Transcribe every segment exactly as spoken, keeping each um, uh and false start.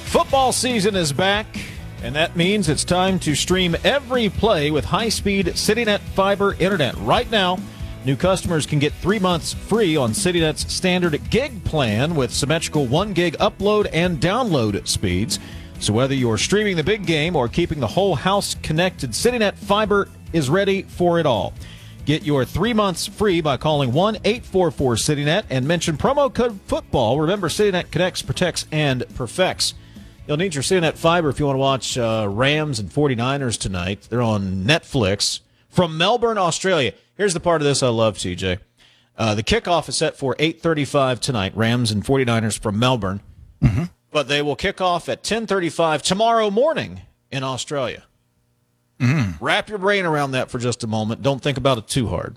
Football season is back, and that means it's time to stream every play with high-speed CityNet fiber internet. Right now, new customers can get three months free on CityNet's standard gig plan with symmetrical one gig upload and download speeds. So whether you're streaming the big game or keeping the whole house connected, CityNet fiber is ready for it all. Get your three months free by calling one eight four four CityNet and mention promo code football. Remember, CityNet connects, protects, and perfects. You'll need your CityNet fiber if you want to watch uh, Rams and forty-niners tonight. They're on Netflix from Melbourne, Australia. Here's the part of this I love, T J. Uh, the kickoff is set for eight thirty-five tonight, Rams and forty-niners from Melbourne. Mm-hmm. But they will kick off at ten thirty-five tomorrow morning in Australia. Mm. Wrap your brain around that for just a moment. Don't think about it too hard.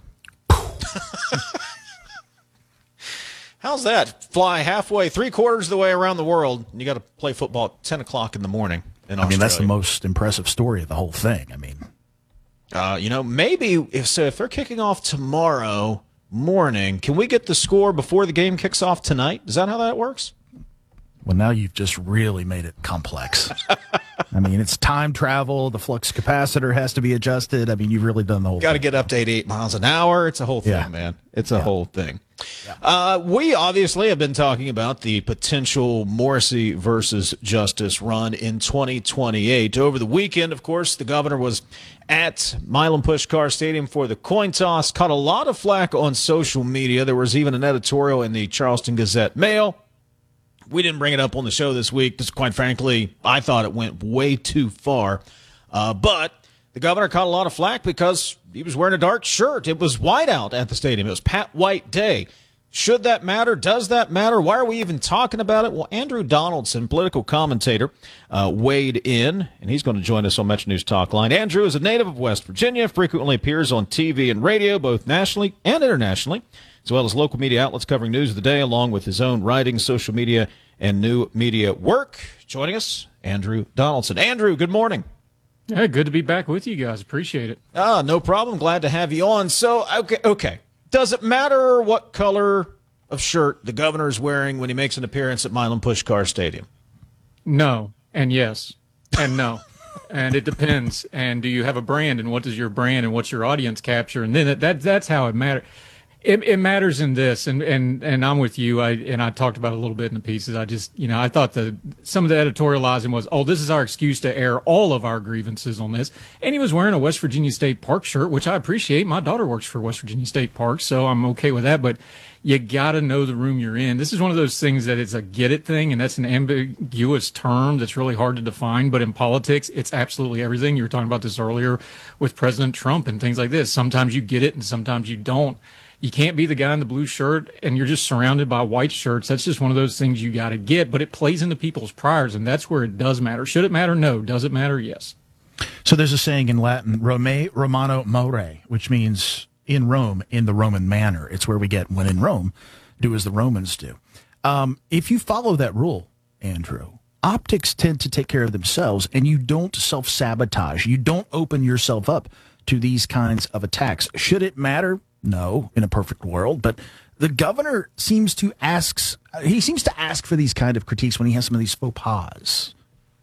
How's that? Fly halfway, three quarters of the way around the world, and you got to play football at ten o'clock in the morning in Australia. I mean, that's the most impressive story of the whole thing. I mean, uh, you know, maybe if so, if they're kicking off tomorrow morning, can we get the score before the game kicks off tonight? Is that how that works? Well, now you've just really made it complex. I mean, it's time travel. The flux capacitor has to be adjusted. I mean, you've really done the whole thing. Got to get up to eighty-eight miles an hour. It's a whole thing, yeah. man. It's a yeah. whole thing. Yeah. Uh, we obviously have been talking about the potential Morrissey versus Justice run in twenty twenty-eight. Over the weekend, of course, the governor was at Milan Puskar Stadium for the coin toss. Caught a lot of flack on social media. There was even an editorial in the Charleston Gazette-Mail. We didn't bring it up on the show this week because, quite frankly, I thought it went way too far. Uh, but the governor caught a lot of flack because he was wearing a dark shirt. It was white out at the stadium. It was Pat White Day. Should that matter? Does that matter? Why are we even talking about it? Well, Andrew Donaldson, political commentator, uh, weighed in, and he's going to join us on Metro News Talk Line. Andrew is a native of West Virginia, frequently appears on T V and radio, both nationally and internationally, as well as local media outlets covering news of the day, along with his own writing, social media, and new media work. Joining us, Andrew Donaldson. Andrew, good morning. Yeah, good to be back with you guys. Appreciate it. Ah, no problem. Glad to have you on. So, okay, okay. Does it matter what color of shirt the governor is wearing when he makes an appearance at Milan Puskar Stadium? No, and yes, and no. And it depends. And do you have a brand, and what does your brand and what's your audience capture? And then that, that that's how it matters. It, it matters in this, and, and, and I'm with you. I and I talked about it a little bit in the pieces. I just, you know, I thought the some of the editorializing was, oh, this is our excuse to air all of our grievances on this. And he was wearing a West Virginia State Park shirt, which I appreciate. My daughter works for West Virginia State Park, so I'm okay with that. But you got to know the room you're in. This is one of those things that it's a get it thing, and that's an ambiguous term that's really hard to define. But in politics, it's absolutely everything. You were talking about this earlier with President Trump and things like this. Sometimes you get it, and sometimes you don't. You can't be the guy in the blue shirt and you're just surrounded by white shirts. That's just one of those things you got to get, but it plays into people's priors, and that's where it does matter. Should it matter? No. Does it matter? Yes. So there's a saying in Latin, Rome Romano More, which means in Rome, in the Roman manner. It's where we get when in Rome, do as the Romans do. Um, if you follow that rule, Andrew, optics tend to take care of themselves, and you don't self-sabotage. You don't open yourself up to these kinds of attacks. Should it matter? No, in a perfect world, but the governor seems to ask, he seems to ask for these kind of critiques when he has some of these faux pas.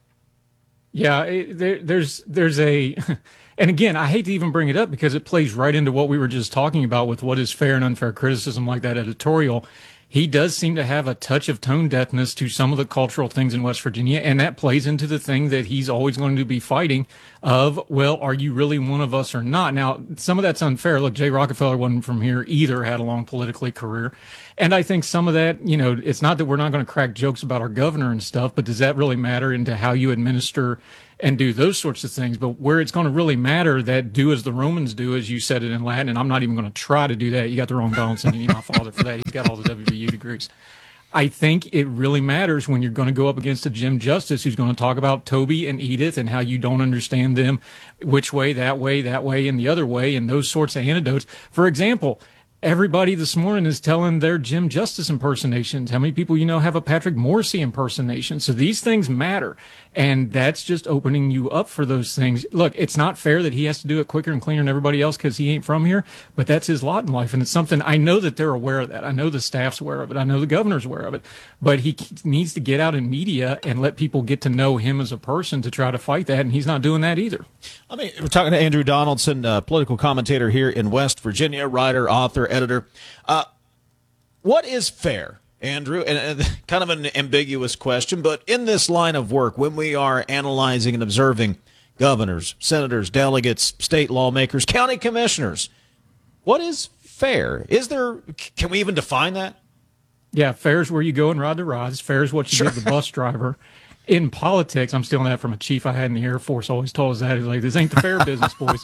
Yeah, there, there's, there's a, and again, I hate to even bring it up because it plays right into what we were just talking about with what is fair and unfair criticism, like that editorial. He does seem to have a touch of tone deafness to some of the cultural things in West Virginia, and that plays into the thing that he's always going to be fighting of, well, are you really one of us or not? Now, some of that's unfair. Look, Jay Rockefeller wasn't from here either, had a long political career. And I think some of that, you know, it's not that we're not going to crack jokes about our governor and stuff, but does that really matter into how you administer and do those sorts of things? But where it's going to really matter, that do as the Romans do, as you said it in Latin, and I'm not even going to try to do that. You got the wrong Donaldson. You need my father for that. He's got all the W V U degrees. I think it really matters when you're going to go up against a Jim Justice who's going to talk about Toby and Edith and how you don't understand them, which way, that way, that way, and the other way, and those sorts of anecdotes. For example, Everybody this morning is telling their Jim Justice impersonations. How many people you know have a Patrick Morrissey impersonation? So these things matter. And that's just opening you up for those things. Look, it's not fair that he has to do it quicker and cleaner than everybody else because he ain't from here, but that's his lot in life. And it's something I know that they're aware of that. I know the staff's aware of it. I know the governor's aware of it, but he needs to get out in media and let people get to know him as a person to try to fight that. And he's not doing that either. I mean, we're talking to Andrew Donaldson, uh, political commentator here in West Virginia, writer, author, editor. Uh, what is fair? Andrew, and, and kind of an ambiguous question, but in this line of work, when we are analyzing and observing governors, senators, delegates, state lawmakers, county commissioners, what is fair? Is there, can we even define that? Yeah, fair is where you go and ride the rides. Fair is what you Sure. give the bus driver. In politics, I'm stealing that from a chief I had in the Air Force, always told us that. He's like, this ain't the fair business, boys.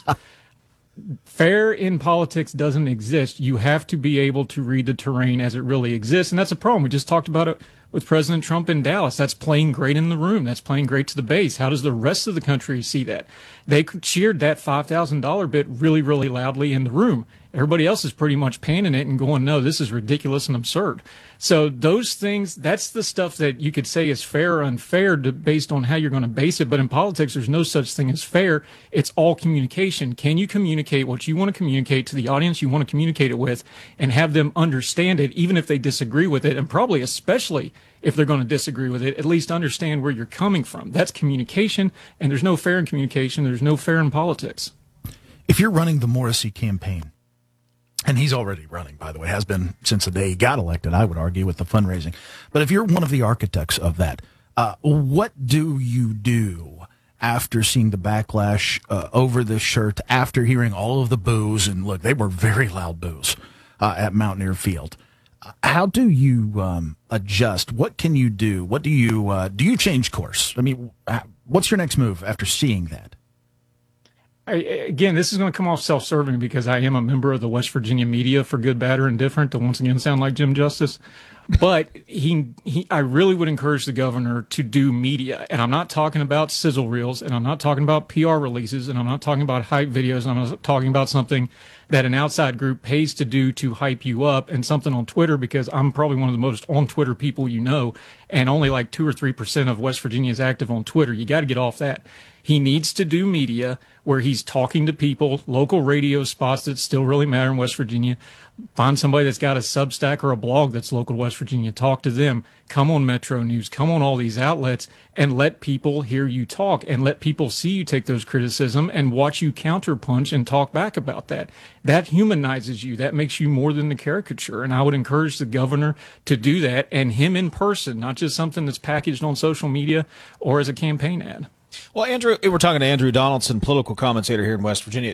Fair in politics doesn't exist. You have to be able to read the terrain as it really exists. And that's a problem. We just talked about it with President Trump in Dallas. That's playing great in the room. That's playing great to the base. How does the rest of the country see that? They cheered that five thousand dollars bit really, really loudly in the room. Everybody else is pretty much panning it and going, no, this is ridiculous and absurd. So those things, that's the stuff that you could say is fair or unfair to, based on how you're going to base it. But in politics, there's no such thing as fair. It's all communication. Can you communicate what you want to communicate to the audience you want to communicate it with and have them understand it, even if they disagree with it, and probably especially if they're going to disagree with it, at least understand where you're coming from. That's communication, and there's no fair in communication. There's no fair in politics. If you're running the Morrissey campaign, and he's already running, by the way, has been since the day he got elected, I would argue, with the fundraising. But if you're one of the architects of that, uh, what do you do after seeing the backlash uh, over this shirt, after hearing all of the boos? And look, they were very loud boos uh, at Mountaineer Field. Uh, how do you um, adjust? What can you do? What do you uh, do? You change course? I mean, what's your next move after seeing that? I, again, this is going to come off self-serving because I am a member of the West Virginia media, for good, bad, or indifferent, to once again sound like Jim Justice. But he, he, I really would encourage the governor to do media. And I'm not talking about sizzle reels, and I'm not talking about P R releases, and I'm not talking about hype videos. I'm not talking about something that an outside group pays to do to hype you up, and something on Twitter, because I'm probably one of the most on Twitter people you know, and only like two or three percent of West Virginia is active on Twitter. You got to get off that. He needs to do media where he's talking to people, local radio spots that still really matter in West Virginia. Find somebody that's got a Substack or a blog that's local to West Virginia. Talk to them. Come on Metro News. Come on all these outlets and let people hear you talk and let people see you take those criticism and watch you counterpunch and talk back about that. That humanizes you. That makes you more than the caricature. And I would encourage the governor to do that, and him in person, not just something that's packaged on social media or as a campaign ad. Well, Andrew, we're talking to Andrew Donaldson, political commentator here in West Virginia.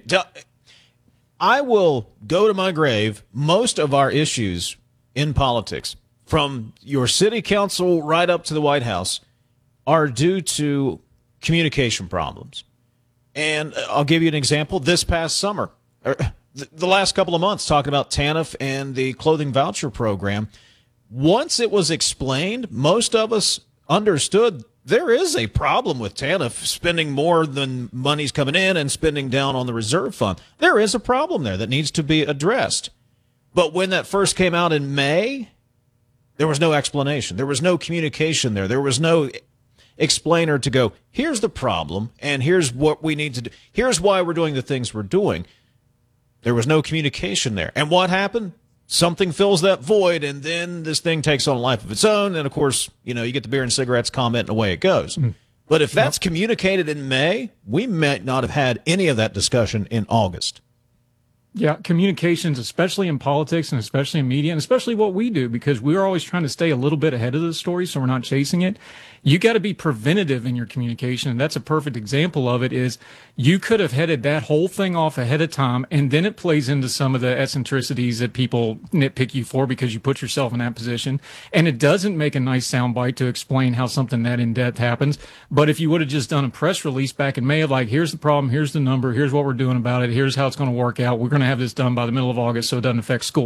I will go to my grave. Most of our issues in politics, from your city council right up to the White House, are due to communication problems. And I'll give you an example. This past summer, or the last couple of months, talking about TANF and the clothing voucher program, once it was explained, most of us understood there is a problem with TANF spending more than money's coming in and spending down on the reserve fund. There is a problem there that needs to be addressed. But when that first came out in May, there was no explanation. There was no communication there. There was no explainer to go, here's the problem, and here's what we need to do. Here's why we're doing the things we're doing. There was no communication there. And what happened? Something fills that void, and then this thing takes on a life of its own. And, of course, you know, you get the beer and cigarettes comment, and away it goes. Mm. But if that's communicated in May, we might not have had any of that discussion in August. Yeah, communications, especially in politics and especially in media, and especially what we do, because we're always trying to stay a little bit ahead of the story so we're not chasing it. You got to be preventative in your communication, and that's a perfect example of it. Is you could have headed that whole thing off ahead of time, and then it plays into some of the eccentricities that people nitpick you for because you put yourself in that position, and it doesn't make a nice soundbite to explain how something that in-depth happens. But if you would have just done a press release back in May of like, here's the problem, here's the number, here's what we're doing about it, here's how it's going to work out, we're going to have this done by the middle of August so it doesn't affect school.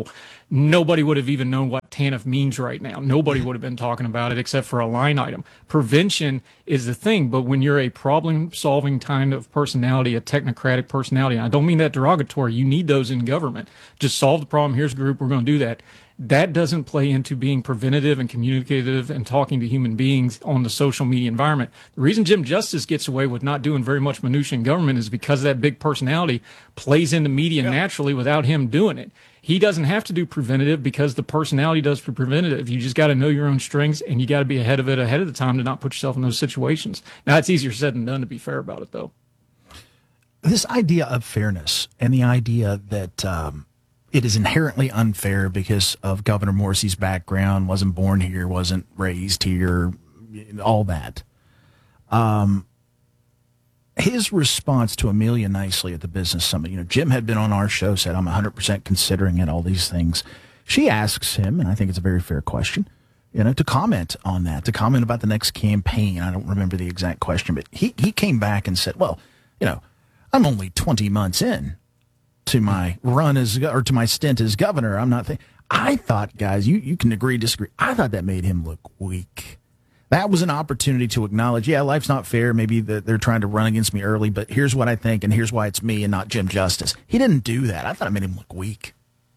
nobody would have even known what TANF means right now. Nobody would have been talking about it except for a line item. Prevention is the thing, but when you're a problem-solving kind of personality, a technocratic personality, and I don't mean that derogatory, you need those in government. Just solve the problem, here's a group, we're going to do that. That doesn't play into being preventative and communicative and talking to human beings on the social media environment. The reason Jim Justice gets away with not doing very much minutia in government is because that big personality plays into media yeah. naturally without him doing it. He doesn't have to do preventative because the personality does for preventative. You just got to know your own strengths, and you got to be ahead of it ahead of the time to not put yourself in those situations. Now, it's easier said than done to be fair about it, though. This idea of fairness and the idea that um, it is inherently unfair because of Governor Morrisey's background, wasn't born here, wasn't raised here, all that. Um, his response to Amelia Nicely at the Business Summit, you know, Jim had been on our show, said, I'm one hundred percent considering it, all these things. She asks him, and I think it's a very fair question, you know, to comment on that, to comment about the next campaign. I don't remember the exact question, but he, he came back and said, well, you know, I'm only twenty months in to my run as, or to my stint as governor. I'm not thinking. I thought, guys, you, you can agree, disagree. I thought that made him look weak. That was an opportunity to acknowledge, yeah, life's not fair. Maybe they're trying to run against me early, but here's what I think, and here's why it's me and not Jim Justice. He didn't do that. I thought it made him look weak.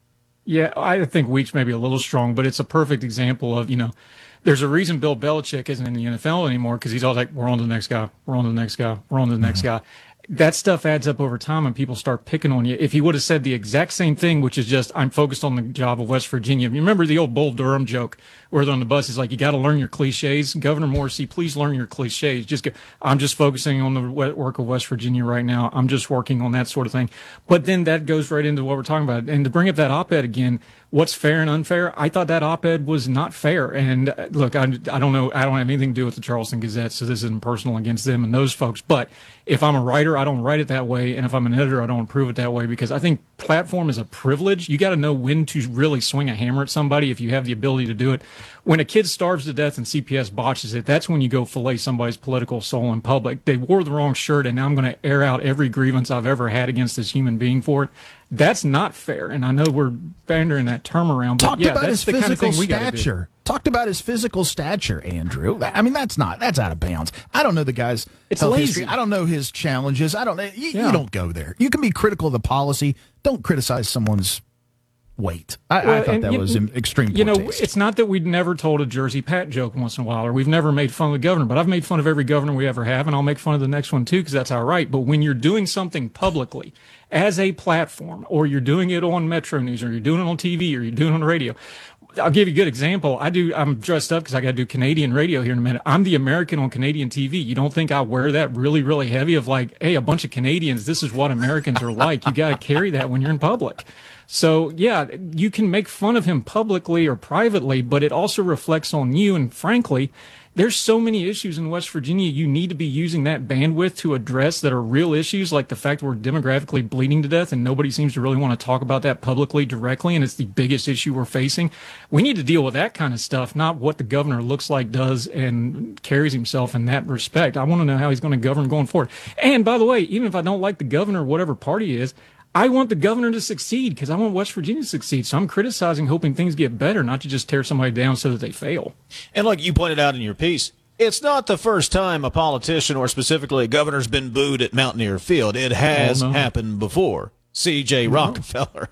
Yeah, I think weak's maybe a little strong, but it's a perfect example of, you know, there's a reason Bill Belichick isn't in the N F L anymore because he's always like, we're on to the next guy, we're on to the next guy, we're on to the next mm-hmm. guy. That stuff adds up over time and people start picking on you. If he would have said the exact same thing, which is just, I'm focused on the job of West Virginia. You remember the old Bull Durham joke where they're on the bus, he's like, you got to learn your cliches. Governor Morrisey, please learn your cliches. Just go, I'm just focusing on the work of West Virginia right now. I'm just working on that sort of thing. But then that goes right into what we're talking about. And to bring up that op-ed again, what's fair and unfair? I thought that op-ed was not fair. And uh, look, I, I don't know. I don't have anything to do with the Charleston Gazette, so this isn't personal against them and those folks. But if I'm a writer, I don't write it that way. And if I'm an editor, I don't approve it that way because I think platform is a privilege. You got to know when to really swing a hammer at somebody if you have the ability to do it. When a kid starves to death and C P S botches it, that's when you go fillet somebody's political soul in public. They wore the wrong shirt, and now I'm going to air out every grievance I've ever had against this human being for it. That's not fair, and I know we're bandering that term around, but Talked yeah, about that's his the kind of physical thing we got to do. stature. Talked about his physical stature, Andrew. I mean, that's not that's out of bounds. I don't know the guy's it's health lazy. history. I don't know his challenges. I don't know. You, yeah. you don't go there. You can be critical of the policy. Don't criticize someone's weight. I, well, I thought that you, was an extreme. You know, taste. It's not that we'd never told a Jersey Pat joke once in a while, or we've never made fun of the governor, but I've made fun of every governor we ever have, and I'll make fun of the next one too, because that's our right. But when you're doing something publicly as a platform, or you're doing it on Metro News, or you're doing it on T V, or you're doing it on radio, I'll give you a good example. I do. I'm dressed up because I got to do Canadian radio here in a minute. I'm the American on Canadian T V. You don't think I wear that really, really heavy? Of like, hey, a bunch of Canadians. This is what Americans are like. You got to carry that when you're in public. So yeah, you can make fun of him publicly or privately, but it also reflects on you. And frankly, there's so many issues in West Virginia you need to be using that bandwidth to address that are real issues, like the fact we're demographically bleeding to death and nobody seems to really want to talk about that publicly directly, and it's the biggest issue we're facing. We need to deal with that kind of stuff, not what the governor looks like, does, and carries himself in that respect. I want to know how he's going to govern going forward. And by the way, even if I don't like the governor, whatever party he is, I want the governor to succeed because I want West Virginia to succeed. So I'm criticizing, hoping things get better, not to just tear somebody down so that they fail. And like you pointed out in your piece, it's not the first time a politician or specifically a governor's been booed at Mountaineer Field. It has oh, no. happened before. C J No. Rockefeller.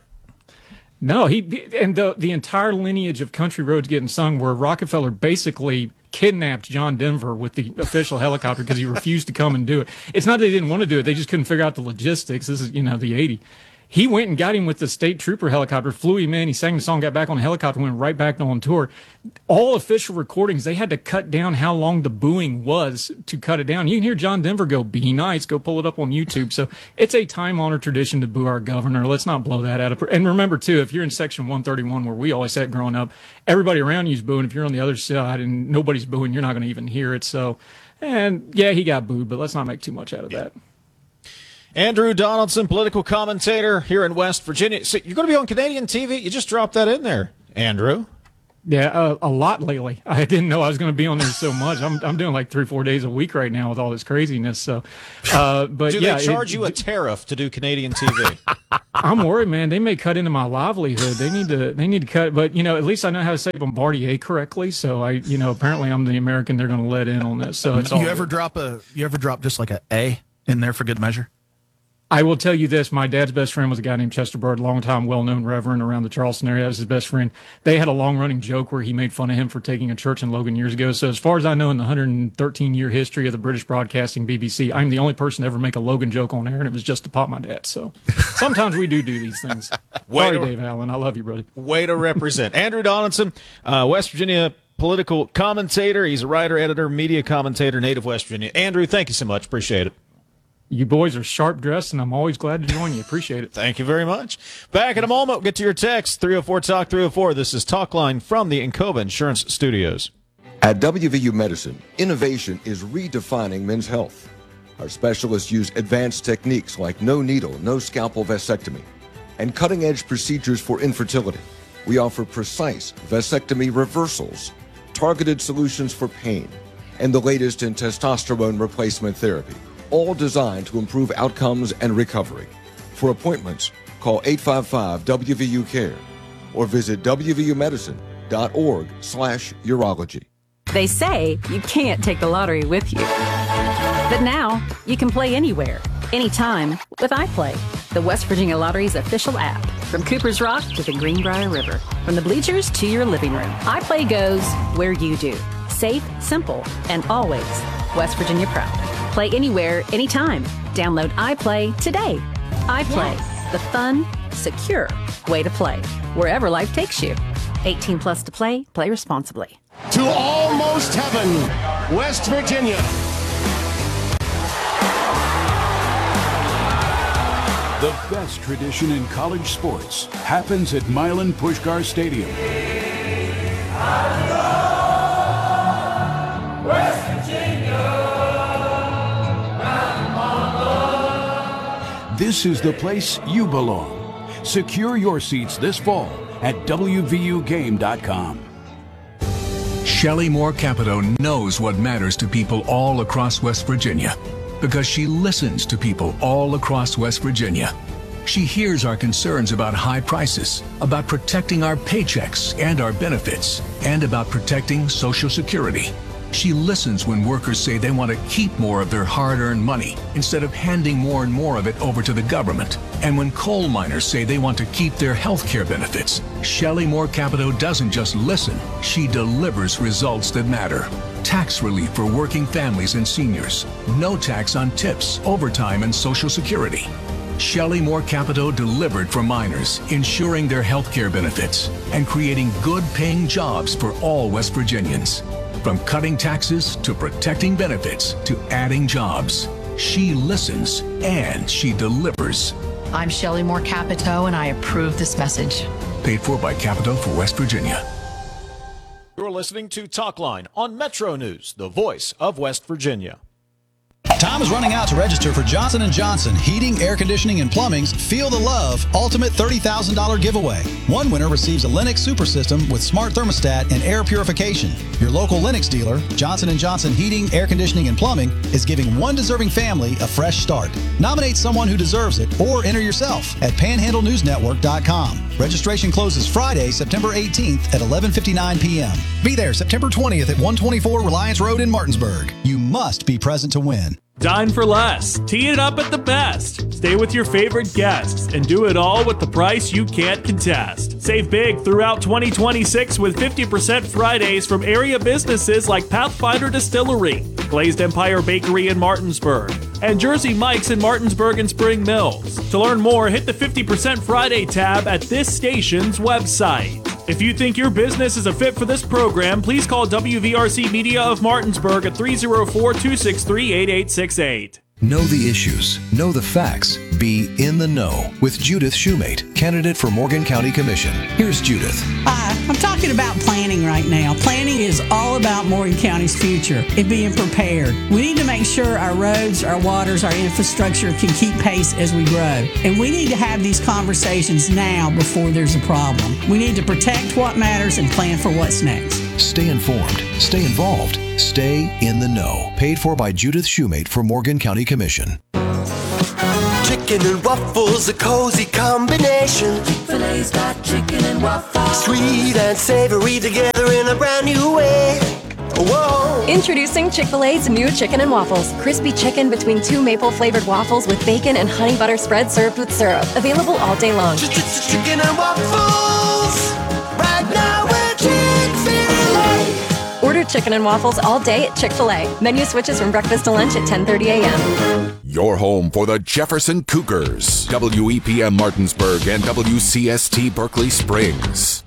No, he and the the entire lineage of Country Roads Getting Sung, where Rockefeller basically kidnapped John Denver with the official helicopter because he refused to come and do it. It's not that they didn't want to do it; they just couldn't figure out the logistics. This is, you know, the eighties. He went and got him with the state trooper helicopter, flew him in, he sang the song, got back on the helicopter, went right back on tour. All official recordings, they had to cut down how long the booing was to cut it down. You can hear John Denver go, be nice, go pull it up on YouTube. So it's a time-honored tradition to boo our governor. Let's not blow that out of. And remember, too, if you're in Section one thirty-one, where we always sat growing up, everybody around you is booing. If you're on the other side and nobody's booing, you're not going to even hear it. So, and yeah, he got booed, but let's not make too much out of that. Andrew Donaldson, political commentator here in West Virginia. So you're going to be on Canadian T V? You just dropped that in there, Andrew. Yeah, uh, a lot lately. I didn't know I was going to be on there so much. I'm I'm doing like three, four days a week right now with all this craziness. So, uh, but do yeah, they charge it, you a tariff to do Canadian T V? I'm worried, man. They may cut into my livelihood. They need to they need to cut. But you know, at least I know how to say Bombardier correctly. So I, you know, apparently I'm the American they're going to let in on this. So it's all you ever good. drop a you ever drop just like a A in there for good measure? I will tell you this. My dad's best friend was a guy named Chester Bird, longtime well-known reverend around the Charleston area. That was his best friend. They had a long-running joke where he made fun of him for taking a church in Logan years ago. So as far as I know, in the one hundred thirteen year history of the British Broadcasting B B C, I'm the only person to ever make a Logan joke on air, and it was just to pop my dad. So sometimes we do do these things. Sorry, to, Dave Allen. I love you, buddy. Way to represent. Andrew Donaldson, uh, West Virginia political commentator. He's a writer, editor, media commentator, native West Virginia. Andrew, thank you so much. Appreciate it. You boys are sharp dressed, and I'm always glad to join you. Appreciate it. Thank you very much. Back in a moment, we'll get to your text, three oh four talk three oh four. This is Talkline from the Encova Insurance Studios. At W V U Medicine, innovation is redefining men's health. Our specialists use advanced techniques like no needle, no scalpel vasectomy, and cutting-edge procedures for infertility. We offer precise vasectomy reversals, targeted solutions for pain, and the latest in testosterone replacement therapy, all designed to improve outcomes and recovery. For appointments, call eight five five W V U care or visit W V U medicine dot org slash urology. They say you can't take the lottery with you. But now you can play anywhere, anytime with iPlay, the West Virginia Lottery's official app. From Cooper's Rock to the Greenbrier River, from the bleachers to your living room, iPlay goes where you do. Safe, simple, and always West Virginia proud. Play anywhere, anytime. Download iPlay today. iPlay, yes. The fun, secure way to play, wherever life takes you. eighteen plus to play. Play responsibly. To almost heaven, West Virginia. The best tradition in college sports happens at Milan Puskar Stadium. West Virginia. This is the place you belong. Secure your seats this fall at W V U game dot com. Shelley Moore Capito knows what matters to people all across West Virginia because she listens to people all across West Virginia. She hears our concerns about high prices, about protecting our paychecks and our benefits, and about protecting Social Security. She listens when workers say they want to keep more of their hard-earned money instead of handing more and more of it over to the government. And when coal miners say they want to keep their health care benefits, Shelley Moore Capito doesn't just listen, she delivers results that matter. Tax relief for working families and seniors. No tax on tips, overtime, and Social Security. Shelley Moore Capito delivered for miners, ensuring their health care benefits and creating good-paying jobs for all West Virginians. From cutting taxes to protecting benefits to adding jobs, she listens and she delivers. I'm Shelley Moore Capito, and I approve this message. Paid for by Capito for West Virginia. You're listening to Talkline on Metro News, the voice of West Virginia. Time is running out to register for Johnson and Johnson Heating, Air Conditioning, and Plumbing's Feel the Love Ultimate thirty thousand dollars Giveaway. One winner receives a Lennox Super System with smart thermostat and air purification. Your local Lennox dealer, Johnson and Johnson Heating, Air Conditioning, and Plumbing, is giving one deserving family a fresh start. Nominate someone who deserves it or enter yourself at panhandle news network dot com. Registration closes Friday, September eighteenth at eleven fifty-nine p.m. Be there September twentieth at one twenty-four Reliance Road in Martinsburg. You must be present to win. Dine for less. Tee it up at the best. Stay with your favorite guests and do it all with the price you can't contest. Save big throughout twenty twenty-six with fifty percent Fridays from area businesses like Pathfinder Distillery, Glazed Empire Bakery in Martinsburg, and Jersey Mike's in Martinsburg and Spring Mills. To learn more, hit the fifty percent Friday tab at this station's website. If you think your business is a fit for this program, please call W V R C Media of Martinsburg at three oh four, two six three, eight eight six eight. Know the issues, know the facts, be in the know with Judith Shoemate, candidate for Morgan County Commission. Here's Judith. Hi, I'm talking about planning right now. Planning is all about Morgan County's future and being prepared. We need to make sure our roads, our waters, our infrastructure can keep pace as we grow. And we need to have these conversations now before there's a problem. We need to protect what matters and plan for what's next. Stay informed, stay involved, stay in the know. Paid for by Judith Shoemate for Morgan County Commission. Chicken and waffles, a cozy combination. Chick-fil-A's got chicken and waffles. Sweet and savory together in a brand new way. Whoa. Introducing Chick-fil-A's new chicken and waffles. Crispy chicken between two maple-flavored waffles with bacon and honey butter spread served with syrup. Available all day long. Chicken and waffles. Right now we're Chick-fil-A. Order chicken and waffles all day at Chick-fil-A. Menu switches from breakfast to lunch at ten thirty a.m. Your home for the Jefferson Cougars. W E P M Martinsburg and W C S T Berkeley Springs.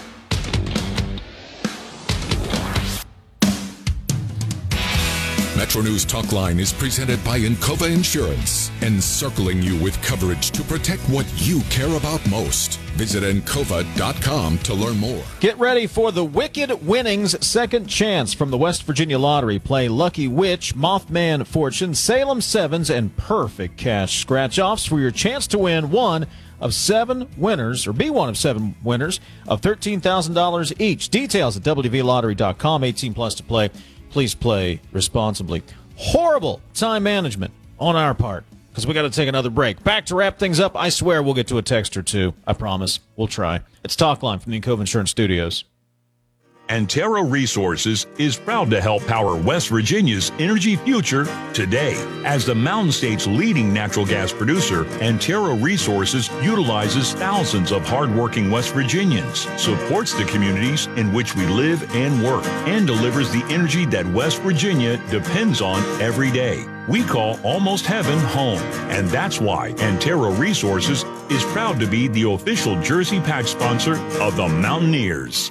Metro News Talkline is presented by Encova Insurance, encircling you with coverage to protect what you care about most. Visit encova dot com to learn more. Get ready for the Wicked Winnings Second Chance from the West Virginia Lottery. Play Lucky Witch, Mothman Fortune, Salem Sevens, and Perfect Cash scratch-offs for your chance to win one of seven winners, or be one of seven winners, of thirteen thousand dollars each. Details at w v lottery dot com. eighteen plus to play. Please play responsibly. Horrible time management on our part, because we got to take another break. Back to wrap things up. I swear we'll get to a text or two. I promise. We'll try. It's Talkline from the Encova Insurance Studios. Antero Resources is proud to help power West Virginia's energy future today. As the Mountain State's leading natural gas producer, Antero Resources utilizes thousands of hardworking West Virginians, supports the communities in which we live and work, and delivers the energy that West Virginia depends on every day. We call Almost Heaven home, and that's why Antero Resources is proud to be the official jersey patch sponsor of the Mountaineers.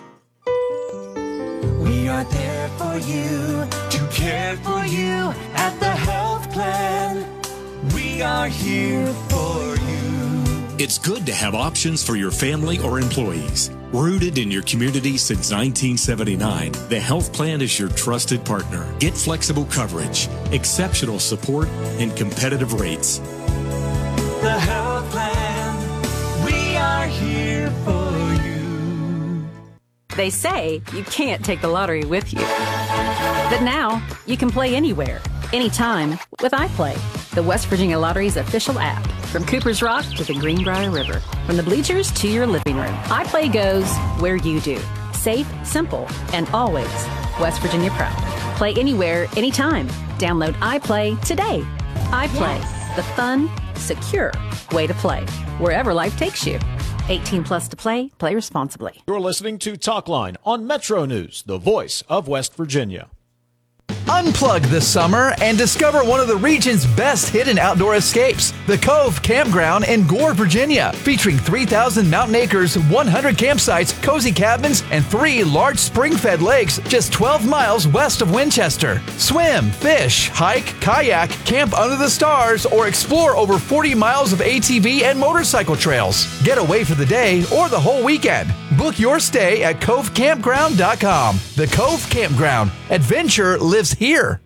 We are there for you, to care for you at the health plan. We are here for you. It's good to have options for your family or employees. Rooted in your community since nineteen seventy-nine, the health plan is your trusted partner. Get flexible coverage, exceptional support, and competitive rates. The health plan, we are here for you. They say you can't take the lottery with you. But now, you can play anywhere, anytime with iPlay, the West Virginia Lottery's official app. From Cooper's Rock to the Greenbrier River, from the bleachers to your living room, iPlay goes where you do. Safe, simple, and always West Virginia proud. Play anywhere, anytime. Download iPlay today. iPlay, yes. The fun, secure way to play, wherever life takes you. eighteen plus to play. Play responsibly. You're listening to Talkline on Metro News, the voice of West Virginia. Unplug this summer and discover one of the region's best hidden outdoor escapes, the Cove Campground in Gore, Virginia, featuring three thousand mountain acres, one hundred campsites, cozy cabins, and three large spring-fed lakes just twelve miles west of Winchester. Swim, fish, hike, kayak, camp under the stars, or explore over forty miles of A T V and motorcycle trails. Get away for the day or the whole weekend. Book your stay at cove campground dot com. The Cove Campground. Adventure lives here.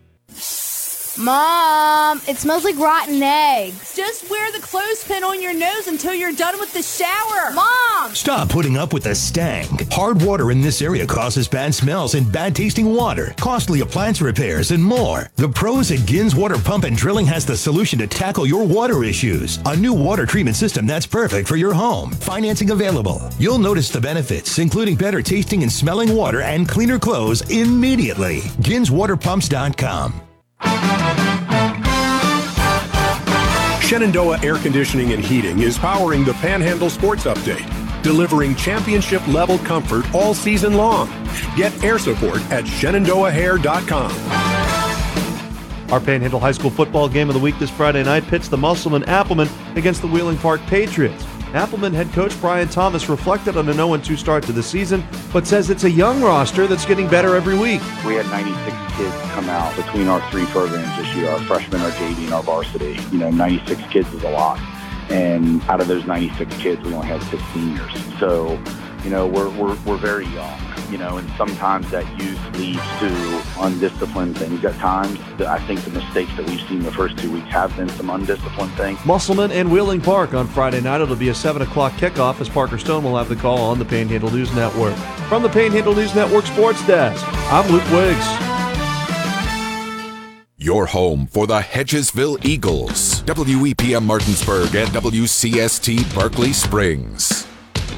Mom, it smells like rotten eggs. Just wear the clothespin on your nose until you're done with the shower. Mom! Stop putting up with the stank. Hard water in this area causes bad smells and bad tasting water, costly appliance repairs, and more. The pros at Gins Water Pump and Drilling has the solution to tackle your water issues. A new water treatment system that's perfect for your home. Financing available. You'll notice the benefits, including better tasting and smelling water and cleaner clothes immediately. gins water pumps dot com. Shenandoah Air Conditioning and Heating is powering the Panhandle Sports Update, delivering championship-level comfort all season long. Get air support at shenandoah hair dot com. Our Panhandle High School football game of the week this Friday night pits the Musselman Applemen against the Wheeling Park Patriots. Appleman head coach Brian Thomas reflected on an oh and two start to the season, but says it's a young roster that's getting better every week. We had ninety-six kids come out between our three programs this year, our freshman, our J V, and our varsity. You know, ninety-six kids is a lot. And out of those ninety-six kids, we only had six seniors. So, you know, we're, we're, we're very young. You know, and sometimes that youth leads to undisciplined things at times. I think the mistakes that we've seen the first two weeks have been some undisciplined things. Musselman and Wheeling Park on Friday night. It'll be a seven o'clock kickoff as Parker Stone will have the call on the Panhandle News Network. From the Panhandle News Network Sports Desk, I'm Luke Wiggs. Your home for the Hedgesville Eagles. W E P M Martinsburg and W C S T Berkeley Springs.